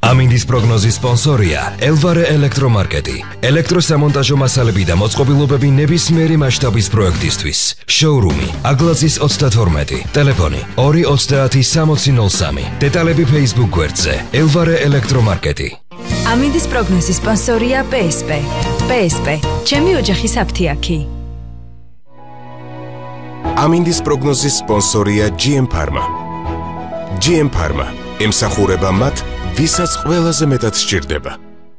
ამინდის პროგნოზის სპონსორია ელვარე ელექტრომარკეტი. ელექტროსამონტაჟო მასალები და მოწყობილობები ნებისმიერი მასშტაბის პროექტისთვის. შოურუმი აგლაძის 32, ტელეფონი 2306003. დეტალები Facebook გვერდზე ელვარე ელექტრომარკეტი. ამინდის პროგნოზის სპონსორია PSP. PSP, ჩემი ოჯახის აფთიაქი. ამინდის პროგნოზის სპონსორია GM Pharma. GM Pharma ემსახურება მათ, ვისაც ყველაზე მეტად სჭირდება.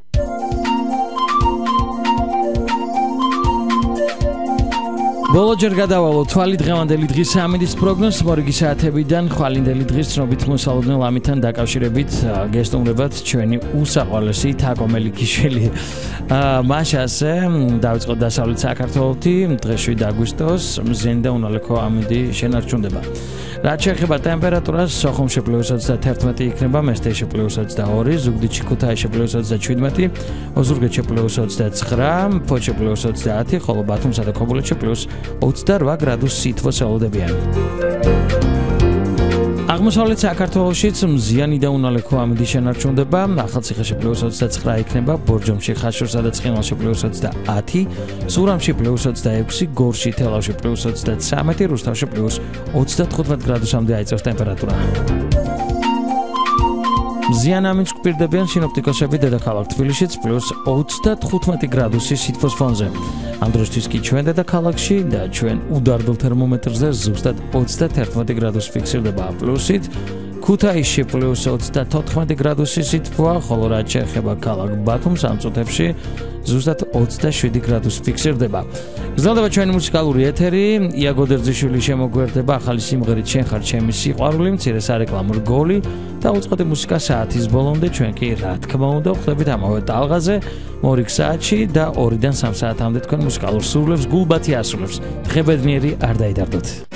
ბოლოჯერ გადავალო თვალი დღევანდელი დღის ამინდის პროგნოზს მორიგი საათებიდან ხვალინდელი დღის ცნობით მოსალოდნელ ამითთან დაკავშირებით გესტუმრებათ ჩვენი უსაყვარლესი თაკო მელიქიშვილი მაშასე დავიწყოთ დასავლეთ საქართველოში დღეს 7 აგვისტოს მზიანი და უნალექო ამინდი შენარჩუნდება. რაც შეეხება ტემპერატურას, სოხუმში +21 იქნება, მესტეში +22, ზუგდიდში ქუთაისში +27, ოზურგეთში +29, ფოთში +30, ხოლო ბათუმსა და ქობულეთში +28 გრადუსი სითბოს ელოდებიან. აღმოსავლეთ საქართველოშიც მზიანი და უნალექო ამინდი შენარჩუნდება, ახალციხეში +29 იქნება, ბორჯომში, ხაშურსა და ცხინვალში +30, სურამში +26, გორში, თელავში +33, რუსთავში +35 გრადუსამდე აიწევს ტემპერატურა. მზიან ამინდს გვპირდებიან სინოპტიკოსები დედაქალაქ თბილისშიც +35 გრადუსი სითბოს ფონზე. ამ დროისთვის კი ჩვენ დედაქალაქში და ჩვენ უდარდულ თერმომეტრზე ზუსტად 31 გრადუსი ფიქსირდება პლუსით. ქუთაისში +34 გრადუსი სითბოა, ხოლო რაც შეეხება ქალაქ ბათუმს ამ წუთებში ზუსტად 27 გრადუსი ფიქსირდება. გრძელდება ჩვენი მუსიკალური ეთერი, იაგო დერძიშვილი შემოგვერდება ახალი სიმღერით შენ ხარ ჩემი სიყვარული, მცირე სარეკლამო რგოლი და უწყოდი მუსიკა საათის ბოლომდე ჩვენ კი რა თქმა უნდა ვხვდებით ამავე ტალღაზე მორიგ საათში და 2-დან 3 საათამდე თქვენ მუსიკალურ სურვილებს გულბათი ასრულებს. ღებედნიერი არ დაიდარდოთ.